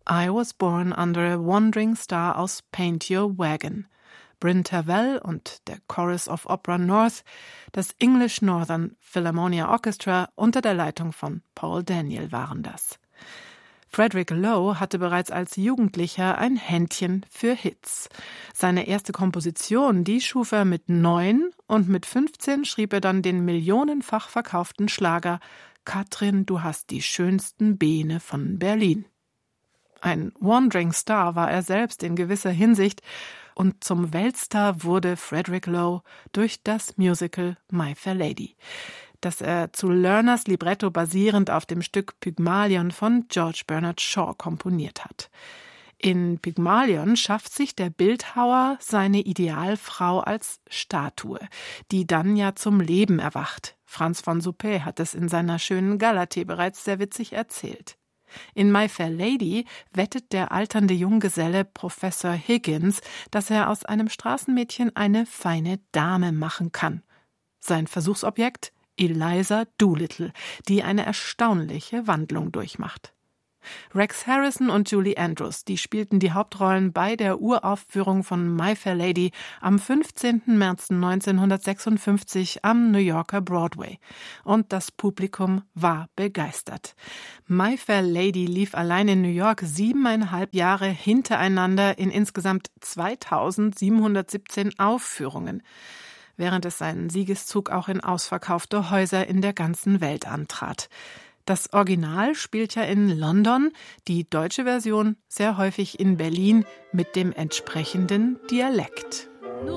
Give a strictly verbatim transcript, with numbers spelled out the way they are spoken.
I Was Born Under a Wandering Star aus Paint Your Wagon. Bryn Terfel und der Chorus of Opera North, das English Northern Philharmonia Orchestra unter der Leitung von Paul Daniel waren das. Frederick Loewe hatte bereits als Jugendlicher ein Händchen für Hits. Seine erste Komposition, die schuf er mit neun und mit fünfzehn schrieb er dann den millionenfach verkauften Schlager »Katrin, du hast die schönsten Beene von Berlin«. Ein Wandering Star war er selbst in gewisser Hinsicht und zum Weltstar wurde Frederick Loewe durch das Musical My Fair Lady, das er zu Lerners Libretto basierend auf dem Stück Pygmalion von George Bernard Shaw komponiert hat. In Pygmalion schafft sich der Bildhauer seine Idealfrau als Statue, die dann ja zum Leben erwacht. Franz von Suppé hat es in seiner schönen Galatee bereits sehr witzig erzählt. In My Fair Lady wettet der alternde Junggeselle Professor Higgins, dass er aus einem Straßenmädchen eine feine Dame machen kann. Sein Versuchsobjekt? Eliza Doolittle, die eine erstaunliche Wandlung durchmacht. Rex Harrison und Julie Andrews, die spielten die Hauptrollen bei der Uraufführung von My Fair Lady am fünfzehnten März neunzehnhundertsechsundfünfzig am New Yorker Broadway. Und das Publikum war begeistert. My Fair Lady lief allein in New York siebeneinhalb Jahre hintereinander in insgesamt zweitausendsiebenhundertsiebzehn Aufführungen, während es seinen Siegeszug auch in ausverkaufte Häuser in der ganzen Welt antrat. Das Original spielt ja in London, die deutsche Version sehr häufig in Berlin mit dem entsprechenden Dialekt.